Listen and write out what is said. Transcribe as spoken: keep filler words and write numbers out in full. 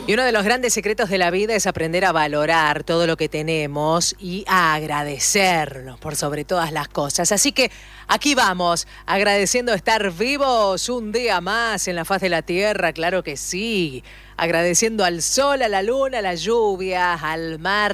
Y uno de los grandes secretos de la vida es aprender a valorar todo lo que tenemos y a agradecernos por sobre todas las cosas. Así que aquí vamos, agradeciendo estar vivos un día más en la faz de la tierra, claro que sí. Agradeciendo al sol, a la luna, a la lluvia, al mar,